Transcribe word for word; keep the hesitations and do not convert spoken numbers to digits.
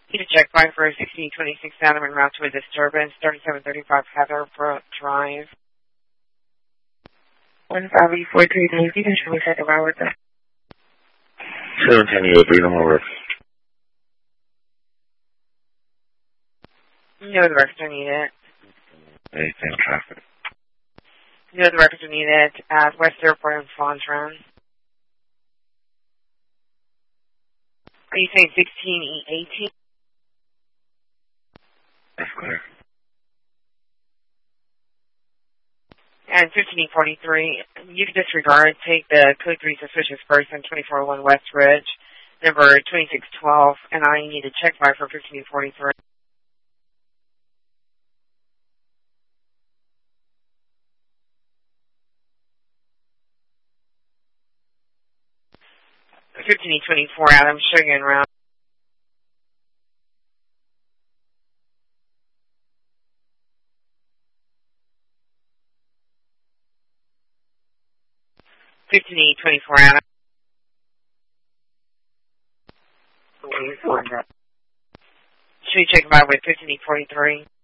Need a check by for sixteen twenty-six Adam en route to a disturbance, thirty-seven thirty-five Heather Brook Drive. one five eight four three days. You can show me second route with that. seven ten U three, no more work. No, the records are needed. Hey, same traffic. No, the records are needed at West Airport and Fondren. Are you saying sixteen E eighteen? That's clear. And fifteen E forty-three, you can disregard, take the code three suspicious person, twenty-four oh one West Ridge, number twenty-six twelve, and I need a check by for fifteen E forty-three. fifteen E twenty-four, Adam, Sugar and Round. fifteen E twenty-four, Adam. Should we check by with fifteen E forty-three?